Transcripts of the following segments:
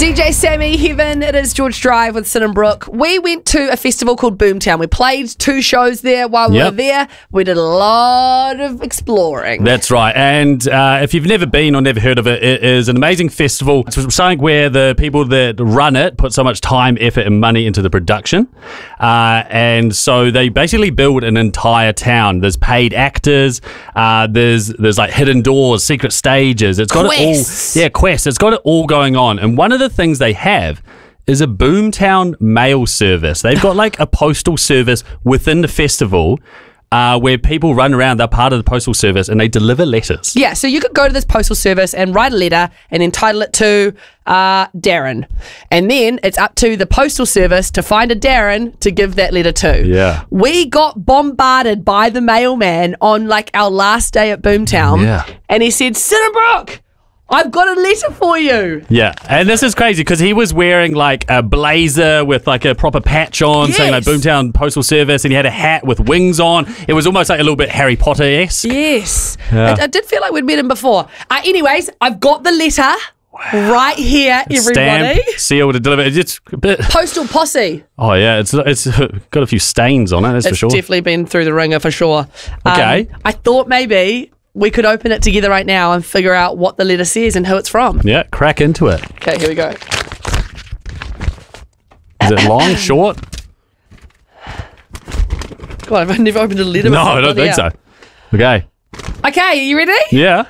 DJ Sammy, Heaven, it is George Drive with Sin and Brooke. We went to a festival called Boomtown. We played 2 shows there while we were there. We did a lot of exploring. That's right. And if you've never been or never heard of it, it is an amazing festival. It's something where the people that run it put so much time, effort and money into the production. And so they basically build an entire town. There's paid actors. There's like hidden doors, secret stages. It's got quests. it all. Yeah, quests. It's got it all going on. And one of the things they have is a Boomtown mail service. They've got like a postal service within the festival where people run around. They're part of the postal service and they deliver letters. Yeah, so you could go to this postal service and write a letter and entitle it to Darren. And then it's up to the postal service to find a Darren to give that letter to. Yeah. We got bombarded by the mailman on like our last day at Boomtown. Yeah. And he said, Sin and Brooke, I've got a letter for you. Yeah, and this is crazy because he was wearing like a blazer with like a proper patch on, saying like Boomtown Postal Service, and he had a hat with wings on. It was almost like a little bit Harry Potter-esque. Yes. Yeah. I did feel like we'd met him before. Anyways, I've got the letter right here, everybody. Stamp, sealed, and delivered. It's a bit... Postal posse. Oh yeah, it's got a few stains on it, that's for sure. It's definitely been through the ringer for sure. Okay. I thought maybe we could open it together right now and figure out what the letter says and who it's from. Yeah, crack into it. Okay, here we go. Is it long, short? God, I've never opened a letter No, before. I don't think so. Okay. Okay, are you ready? Yeah.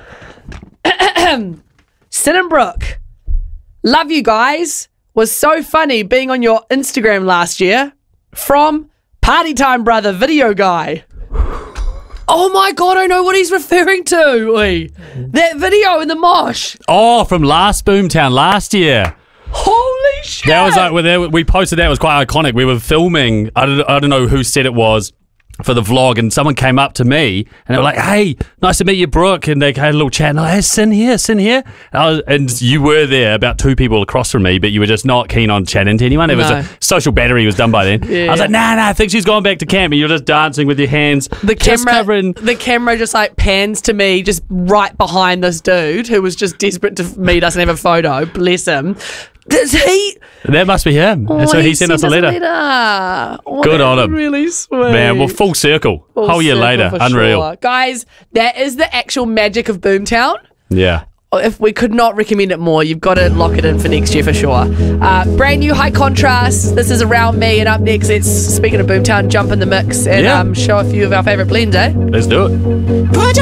Sin and Brooke, love you guys. Was so funny being on your Instagram last year. From Party Time Brother Video Guy. Oh my God, I know what he's referring to. Oi. That video in the mosh. Oh, from last Boomtown last year. Holy shit. That was like, we posted that. It was quite iconic. We were filming, I don't know who said it was, for the vlog, and someone came up to me and they were like, hey, nice to meet you, Brooke, and they had a little chat and I was like, hey, Sin here. And you were there, about 2 people across from me, but you were just not keen on chatting to anyone. It was a social battery was done by then. Yeah. I was like, nah, I think she's gone back to camp, and you're just dancing with your hands. The camera just like pans to me just right behind this dude who was just desperate to meet us and have a photo. Bless him. Does he? That must be him. And so he sent us a letter. Oh, good on him. Really sweet. Man, well, full circle. Full Whole year circle later. for Unreal. sure. Guys, that is the actual magic of Boomtown. Yeah. If we could not recommend it more, you've got to lock it in for next year for sure. Brand new High Contrast. This is Around Me, and up next, it's, speaking of Boomtown, jump in the mix and show a few of our favourite blends, eh? Let's do it.